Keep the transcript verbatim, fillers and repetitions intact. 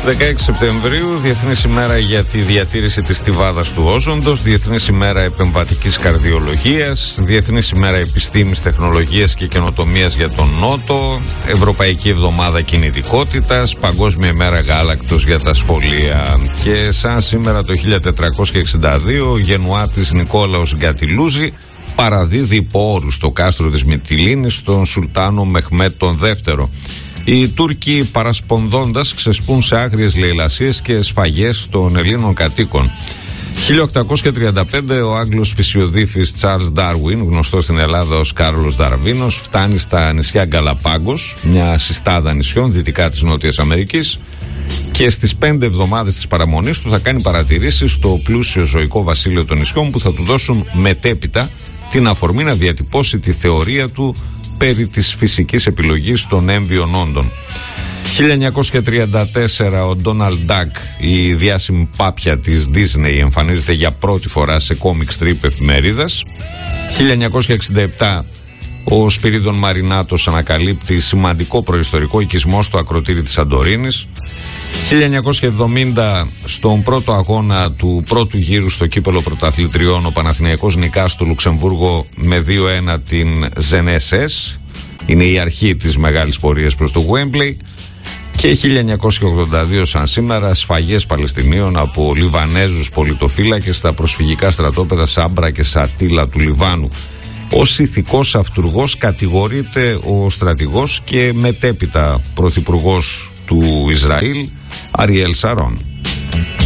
δεκαέξι Σεπτεμβρίου, Διεθνής ημέρα για τη διατήρηση της στιβάδας του όζοντος, Διεθνής ημέρα επεμβατικής καρδιολογίας, Διεθνής ημέρα επιστήμης, τεχνολογίας και καινοτομίας για τον Νότο, Ευρωπαϊκή εβδομάδα κινητικότητας, Παγκόσμια ημέρα γάλακτος για τα σχολεία. Και σαν σήμερα το χίλια τετρακόσια εξήντα δύο, ο γενουάτης Νικόλαος Γκατιλούζη παραδίδει πόρους στο κάστρο της Μυτιλήνης στον Σουλτάνο Μεχμέτ τον Δεύτερο. Οι Τούρκοι παρασπονδώντας ξεσπούν σε άγριες λαιλασίες και σφαγές των Ελλήνων κατοίκων. χίλια οκτακόσια τριάντα πέντε, ο Άγγλος φυσιοδίφης Τσάρλς Ντάρουιν, γνωστός στην Ελλάδα ως Κάρολος Δαρβίνος, φτάνει στα νησιά Γκαλαπάγκος, μια συστάδα νησιών δυτικά της Νότιας Αμερικής, και στις πέντε εβδομάδες της παραμονής του θα κάνει παρατηρήσεις στο πλούσιο ζωικό βασίλειο των νησιών, που θα του δώσουν μετέπειτα την αφορμή να διατυπώσει τη θεωρία του περί της φυσικής επιλογής των έμβιων όντων. χίλια εννιακόσια τριάντα τέσσερα, ο Ντόναλντ Ντακ, η διάσημη πάπια της Disney, εμφανίζεται για πρώτη φορά σε comic strip εφημερίδας. χίλια εννιακόσια εξήντα επτά, ο Σπυρίδων Μαρινάτος ανακαλύπτει σημαντικό προϊστορικό οικισμό στο ακροτήρι της Σαντορίνης. χίλια εννιακόσια εβδομήντα, στον πρώτο αγώνα του πρώτου γύρου στο κύπελλο πρωταθλητριών, ο Παναθηναϊκός νικά στο Λουξεμβούργο με δύο ένα την Ζενέσες. Είναι η αρχή της μεγάλης πορείας προς το Γουέμπλεϊ. Και χίλια εννιακόσια ογδόντα δύο, σαν σήμερα, σφαγές Παλαιστινίων από Λιβανέζους πολιτοφύλακες στα προσφυγικά στρατόπεδα Σάμπρα και Σατίλα του Λιβάνου. Ως ηθικός αυτουργός κατηγορείται ο στρατηγός και μετέπειτα πρωθυπουργός του Ισραήλ, Αριέλ Σαρών.